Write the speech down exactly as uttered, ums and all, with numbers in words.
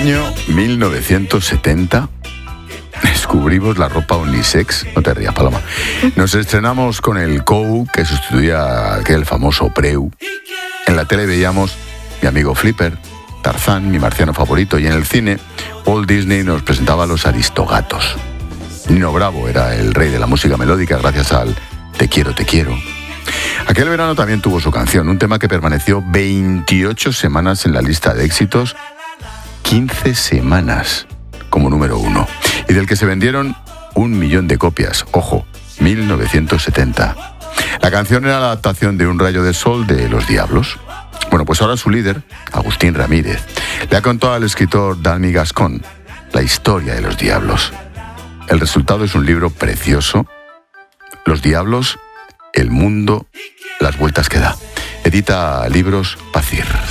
Año mil novecientos setenta. Descubrimos la ropa unisex. No te rías, Paloma. Nos estrenamos con el Kou, que sustituía a aquel famoso Preu. En la tele veíamos Mi amigo Flipper, Tarzán, mi marciano favorito, y en el cine Walt Disney nos presentaba a los Aristogatos. Nino Bravo era el rey de la música melódica gracias al Te quiero, te quiero. Aquel verano también tuvo su canción, un tema que permaneció veintiocho semanas en la lista de éxitos, quince semanas como número uno, y del que se vendieron un millón de copias. Ojo, mil novecientos setenta. La canción era la adaptación de Un rayo de sol de Los Diablos. Bueno, pues ahora su líder, Agustín Ramírez, le ha contado al escritor Dani Gascón la historia de Los Diablos. El resultado es un libro precioso, Los Diablos, el mundo, las vueltas que da. Edita Libros Pacir.